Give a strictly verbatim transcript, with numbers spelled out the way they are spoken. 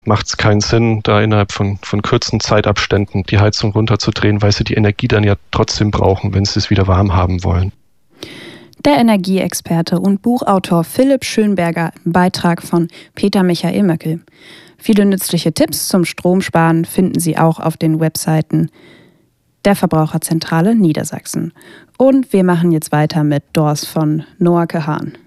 macht es keinen Sinn, da innerhalb von, von kurzen Zeitabständen die Heizung runterzudrehen, weil sie die Energie dann ja trotzdem brauchen, wenn sie es wieder warm haben wollen. Der Energieexperte und Buchautor Philipp Schönberger im Beitrag von Peter Michael Möckel. Viele nützliche Tipps zum Stromsparen finden Sie auch auf den Webseiten der Verbraucherzentrale Niedersachsen. Und wir machen jetzt weiter mit Doors von Noah Kahan.